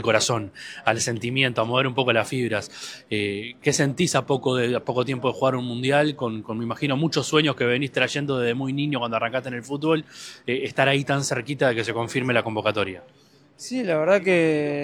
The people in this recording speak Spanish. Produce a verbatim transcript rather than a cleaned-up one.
corazón, al sentimiento, a mover un poco las fibras. Eh, ¿Qué sentís a poco, de, a poco tiempo de jugar un mundial? Con, con, me imagino, muchos sueños que venís trayendo desde muy niño cuando arrancaste en el fútbol, eh, estar ahí tan cerquita de que se confirme la convocatoria. Sí, la verdad que